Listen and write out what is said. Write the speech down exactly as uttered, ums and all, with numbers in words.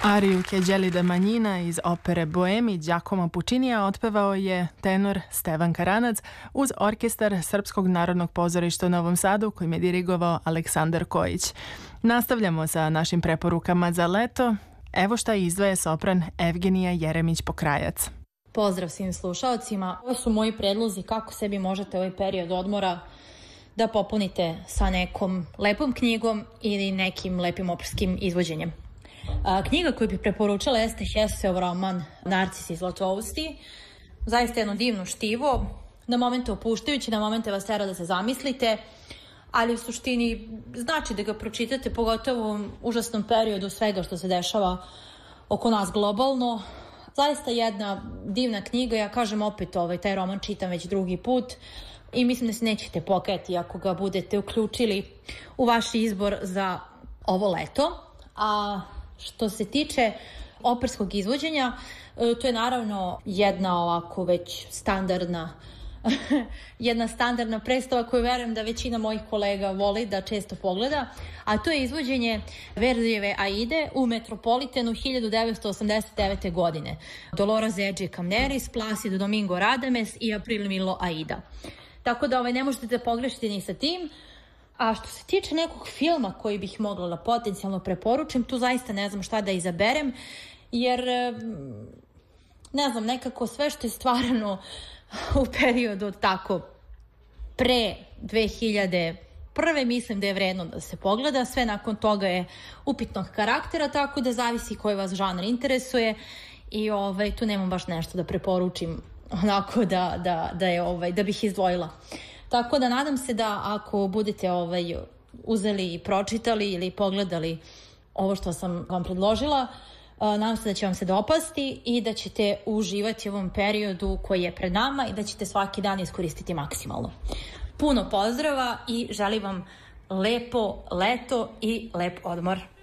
Ariju che gelida manjina iz opere Boemi Giacomo Puccinija otpevao je tenor Stevan Karanac uz orkestar Srpskog narodnog pozorišta u Novom Sadu kojim je dirigovao Aleksandar Kojić. Nastavljamo sa našim preporukama za leto. Evo šta izdvaja sopran Evgenija Jeremić-Pokrajac. Pozdrav svim slušalcima. Ovo su moji predlozi kako sebi možete ovaj period odmora da popunite sa nekom lepom knjigom ili nekim lepim operskim izvođenjem. A, knjiga koju bih preporučila jeste Hesseov roman Narcis i Zlatousti. Zaista jedno divno štivo, na momente opuštajući, na momente vas tera da se zamislite, ali u suštini znači da ga pročitate, pogotovo u ovom užasnom periodu svega što se dešava oko nas globalno. Zaista jedna divna knjiga, ja kažem opet ovaj, taj roman čitam već drugi put i mislim da se nećete pokajati ako ga budete uključili u vaš izbor za ovo leto. A što se tiče operskog izvođenja, to je naravno jedna ovako već standardna jedna standardna predstava koju verujem da većina mojih kolega voli da često pogleda, a to je izvođenje Verdijeve Aide u Metropolitenu hiljadu devetsto osamdeset devete. godine. Dolores Eđe Kamneris, Placido Domingo Radames i April Milo Aida. Tako da ovaj, ne možete da pogrešite ni sa tim. A što se tiče nekog filma koji bih mogla da potencijalno preporučim, tu zaista ne znam šta da izaberem, jer ne znam, nekako sve što je stvarano u periodu tako pre dve hiljade prve mislim da je vredno da se pogleda, sve nakon toga je upitnog karaktera, tako da zavisi koji vas žanr interesuje i ovaj, tu nemam baš nešto da preporučim onako da, da, da, je, ovaj, da bih izdvojila. Tako da nadam se da ako budete ovaj, uzeli i pročitali ili pogledali ovo što sam vam predložila, nadam se da će vam se dopasti i da ćete uživati u ovom periodu koji je pred nama i da ćete svaki dan iskoristiti maksimalno. Puno pozdrava i želim vam lepo leto i lep odmor.